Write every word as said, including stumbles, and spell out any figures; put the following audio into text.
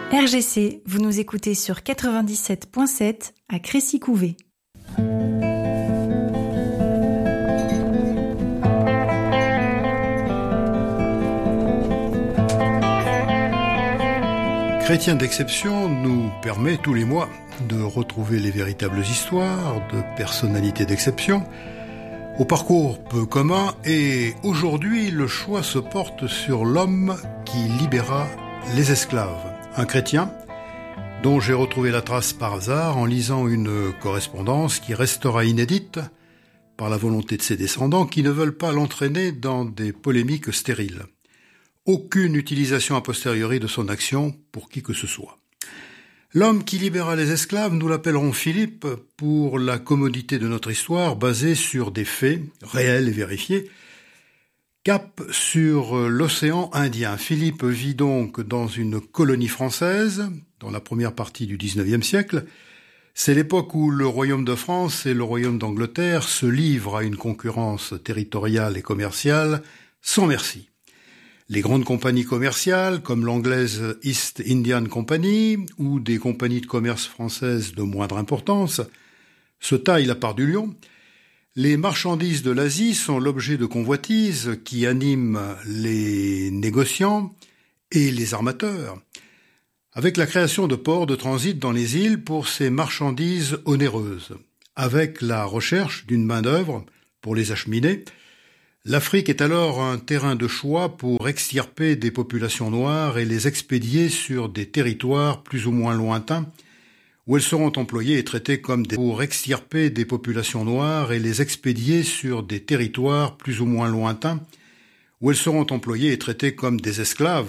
R G C, vous nous écoutez sur quatre-vingt-dix-sept point sept à Crécy-Couvet. Chrétien d'exception nous permet tous les mois de retrouver les véritables histoires de personnalités d'exception, au parcours peu commun, et aujourd'hui le choix se porte sur l'homme qui libéra les esclaves. Un chrétien dont j'ai retrouvé la trace par hasard en lisant une correspondance qui restera inédite par la volonté de ses descendants qui ne veulent pas l'entraîner dans des polémiques stériles. Aucune utilisation a posteriori de son action pour qui que ce soit. L'homme qui libéra les esclaves, nous l'appellerons Philippe pour la commodité de notre histoire basée sur des faits réels et vérifiés. Cap sur l'océan Indien. Philippe vit donc dans une colonie française, dans la première partie du dix-neuvième siècle. C'est l'époque où le royaume de France et le royaume d'Angleterre se livrent à une concurrence territoriale et commerciale sans merci. Les grandes compagnies commerciales, comme l'anglaise East Indian Company ou des compagnies de commerce françaises de moindre importance, se taillent la part du lion. Les marchandises de l'Asie sont l'objet de convoitises qui animent les négociants et les armateurs, avec la création de ports de transit dans les îles pour ces marchandises onéreuses, avec la recherche d'une main-d'œuvre pour les acheminer. L'Afrique est alors un terrain de choix pour extirper des populations noires et les expédier sur des territoires plus ou moins lointains, où elles seront employées et traitées comme des pour extirper des populations noires et les expédier sur des territoires plus ou moins lointains, où elles seront employées et traitées comme des esclaves